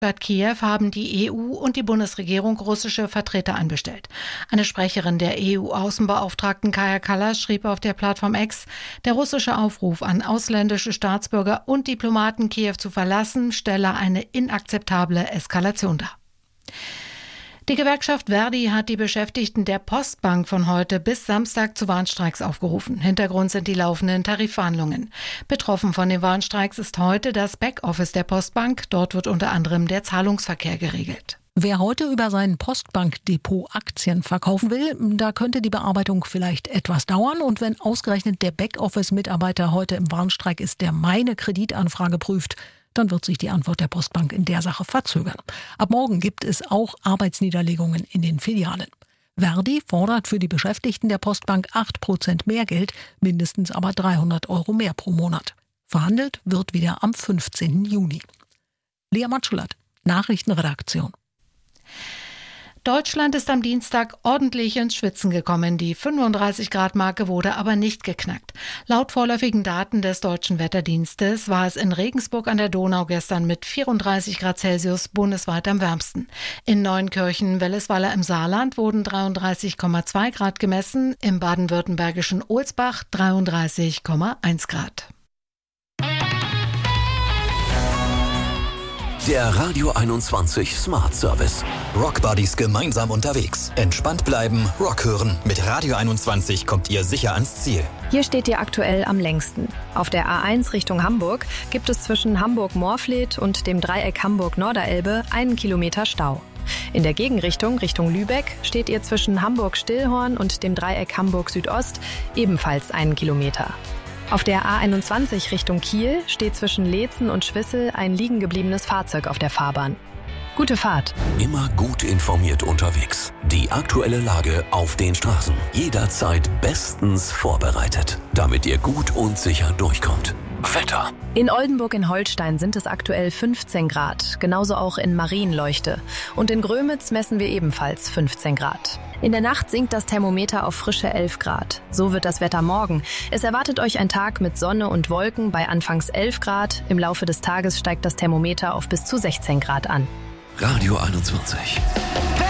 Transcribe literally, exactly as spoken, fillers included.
Stadt Kiew haben die E U und die Bundesregierung russische Vertreter anbestellt. Eine Sprecherin der E U-Außenbeauftragten Kaja Kallas schrieb auf der Plattform X, der russische Aufruf an ausländische Staatsbürger und Diplomaten, Kiew zu verlassen, stelle eine inakzeptable Eskalation dar. Die Gewerkschaft Verdi hat die Beschäftigten der Postbank von heute bis Samstag zu Warnstreiks aufgerufen. Hintergrund sind die laufenden Tarifverhandlungen. Betroffen von den Warnstreiks ist heute das Backoffice der Postbank. Dort wird unter anderem der Zahlungsverkehr geregelt. Wer heute über sein Postbankdepot Aktien verkaufen will, da könnte die Bearbeitung vielleicht etwas dauern. Und wenn ausgerechnet der Backoffice-Mitarbeiter heute im Warnstreik ist, der meine Kreditanfrage prüft, dann wird sich die Antwort der Postbank in der Sache verzögern. Ab morgen gibt es auch Arbeitsniederlegungen in den Filialen. Verdi fordert für die Beschäftigten der Postbank acht Prozent mehr Geld, mindestens aber dreihundert Euro mehr pro Monat. Verhandelt wird wieder am fünfzehnten Juni. Lea Matschulert, Nachrichtenredaktion. Deutschland ist am Dienstag ordentlich ins Schwitzen gekommen. Die fünfunddreißig Grad Marke wurde aber nicht geknackt. Laut vorläufigen Daten des Deutschen Wetterdienstes war es in Regensburg an der Donau gestern mit vierunddreißig Grad Celsius bundesweit am wärmsten. In Neunkirchen-Wellesweiler im Saarland wurden dreiunddreißig Komma zwei Grad gemessen, im baden-württembergischen Ohlsbach dreiunddreißig Komma eins Grad. Der Radio einundzwanzig Smart Service. Rock Buddies gemeinsam unterwegs. Entspannt bleiben, Rock hören. Mit Radio einundzwanzig kommt ihr sicher ans Ziel. Hier steht ihr aktuell am längsten. Auf der A eins Richtung Hamburg gibt es zwischen Hamburg-Morfleet und dem Dreieck Hamburg-Norderelbe einen Kilometer Stau. In der Gegenrichtung, Richtung Lübeck, steht ihr zwischen Hamburg-Stillhorn und dem Dreieck Hamburg-Südost ebenfalls einen Kilometer. Auf der A einundzwanzig Richtung Kiel steht zwischen Leetzen und Schwissel ein liegen gebliebenes Fahrzeug auf der Fahrbahn. Gute Fahrt. Immer gut informiert unterwegs. Die aktuelle Lage auf den Straßen. Jederzeit bestens vorbereitet, damit ihr gut und sicher durchkommt. Wetter. In Oldenburg in Holstein sind es aktuell fünfzehn Grad, genauso auch in Marienleuchte. Und in Grömitz messen wir ebenfalls fünfzehn Grad. In der Nacht sinkt das Thermometer auf frische elf Grad. So wird das Wetter morgen. Es erwartet euch ein Tag mit Sonne und Wolken bei anfangs elf Grad. Im Laufe des Tages steigt das Thermometer auf bis zu sechzehn Grad an. Radio einundzwanzig.